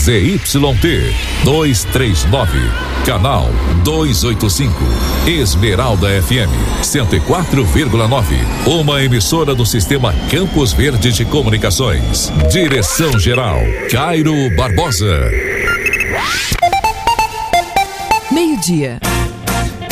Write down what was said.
ZYT 239, canal 285, Esmeralda FM 104,9, uma emissora do Sistema Campos Verde de Comunicações. Direção-geral, Cairo Barbosa. Meio-dia.